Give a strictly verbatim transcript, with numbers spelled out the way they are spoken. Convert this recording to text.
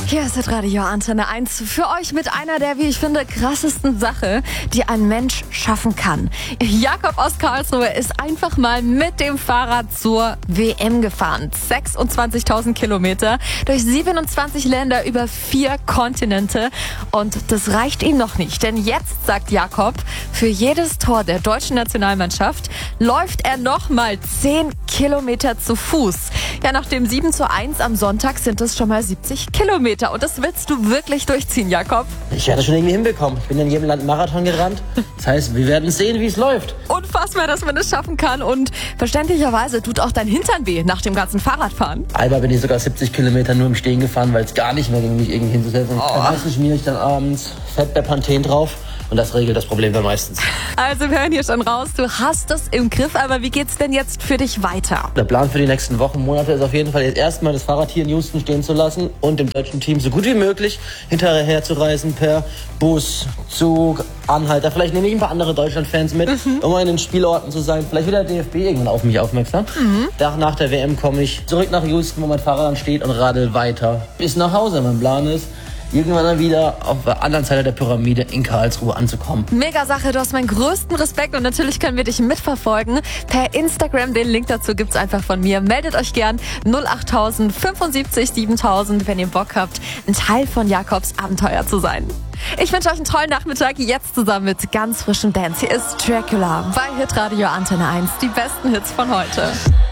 Hier ist Radio Antenne eins für euch mit einer der, wie ich finde, krassesten Sache, die ein Mensch schaffen kann. Jakob aus Karlsruhe ist einfach mal mit dem Fahrrad zur W M gefahren. sechsundzwanzigtausend Kilometer durch siebenundzwanzig Länder über vier Kontinente. Und das reicht ihm noch nicht, denn jetzt, sagt Jakob, für jedes Tor der deutschen Nationalmannschaft läuft er noch mal zehn Kilometer zu Fuß. Ja, nach dem sieben zu eins am Sonntag sind es schon mal siebzig Kilometer. Und das willst du wirklich durchziehen, Jakob? Ich werde das schon irgendwie hinbekommen. Ich bin in jedem Land Marathon gerannt. Das heißt, wir werden sehen, wie es läuft. Unfassbar, dass man das schaffen kann. Und verständlicherweise tut auch dein Hintern weh nach dem ganzen Fahrradfahren. Einmal bin ich sogar siebzig Kilometer nur im Stehen gefahren, weil es gar nicht mehr ging, mich irgendwie hinzusetzen. Oh. Meistens schmiere ich dann abends Fett bei Panthen drauf. Und das regelt das Problem dann meistens. Also wir hören hier schon raus, du hast es im Griff, aber wie geht's denn jetzt für dich weiter? Der Plan für die nächsten Wochen, Monate ist auf jeden Fall jetzt erstmal das Fahrrad hier in Houston stehen zu lassen und dem deutschen Team so gut wie möglich hinterher zu reisen per Bus, Zug, Anhalter. Vielleicht nehme ich ein paar andere Deutschland-Fans mit, mhm. um mal in den Spielorten zu sein. Vielleicht wird der D F B irgendwann auf mich aufmerksam. Mhm. Nach der W M komme ich zurück nach Houston, wo mein Fahrrad dann steht und radel weiter bis nach Hause. Mein Plan ist, irgendwann dann wieder auf der anderen Seite der Pyramide in Karlsruhe anzukommen. Mega Sache, du hast meinen größten Respekt und natürlich können wir dich mitverfolgen. Per Instagram, den Link dazu gibt's einfach von mir. Meldet euch gern null acht null fünf sieben siebentausend, wenn ihr Bock habt, ein Teil von Jakobs Abenteuer zu sein. Ich wünsche euch einen tollen Nachmittag, jetzt zusammen mit ganz frischen Bands. Hier ist Dracula bei Hitradio Antenne eins, die besten Hits von heute.